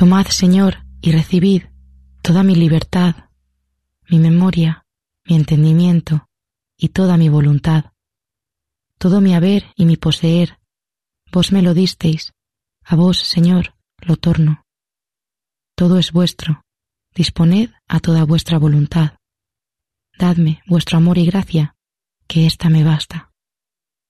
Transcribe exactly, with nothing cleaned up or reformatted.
Tomad, Señor, y recibid toda mi libertad, mi memoria, mi entendimiento y toda mi voluntad. Todo mi haber y mi poseer, vos me lo disteis, a vos, Señor, lo torno. Todo es vuestro, disponed a toda vuestra voluntad. Dadme vuestro amor y gracia, que ésta me basta.